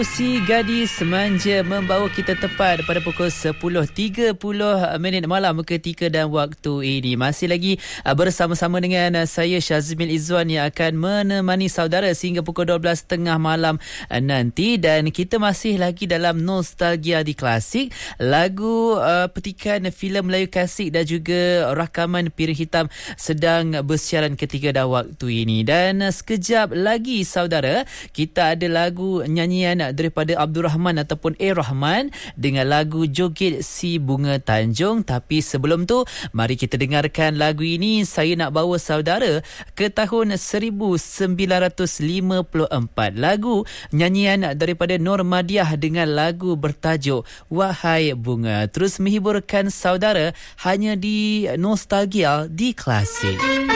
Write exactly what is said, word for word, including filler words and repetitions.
Si gadis manja membawa kita tepat pada pukul sepuluh tiga puluh minit malam ketika dan waktu ini. Masih lagi bersama-sama dengan saya Syazmil Izzuan yang akan menemani saudara sehingga pukul dua belas tiga puluh malam nanti. Dan kita masih lagi dalam nostalgia di klasik, lagu uh, petikan filem Melayu klasik dan juga rakaman piring hitam sedang bersiaran ketika dan waktu ini. Dan sekejap lagi saudara, kita ada lagu nyanyian daripada Abdul Rahman ataupun A. Rahman dengan lagu Joget Si Bunga Tanjung. Tapi sebelum tu, mari kita dengarkan lagu ini. Saya nak bawa saudara ke tahun seribu sembilan ratus lima puluh empat. Lagu nyanyian daripada Nur Madiah dengan lagu bertajuk Wahai Bunga. Terus menghiburkan saudara hanya di Nostalgia di Klasik.